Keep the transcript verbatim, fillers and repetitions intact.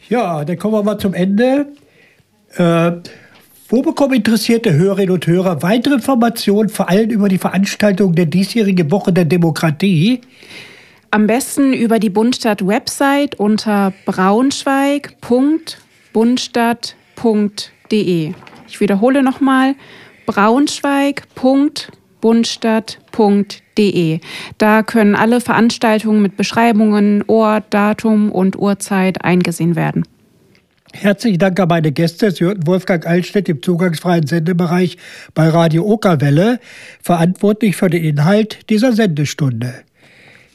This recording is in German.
Ja, dann kommen wir mal zum Ende. Äh, wo bekommen interessierte Hörerinnen und Hörer weitere Informationen, vor allem über die Veranstaltung der diesjährigen Woche der Demokratie? Am besten über die Bundesstadt-Website unter braunschweig punkt bundesstadt punkt de. Ich wiederhole nochmal, braunschweig punkt bundesstadt punkt de. Da können alle Veranstaltungen mit Beschreibungen, Ort, Datum und Uhrzeit eingesehen werden. Herzlichen Dank an meine Gäste. Sie hörten Wolfgang Altschnitt im zugangsfreien Sendebereich bei Radio Okerwelle, verantwortlich für den Inhalt dieser Sendestunde.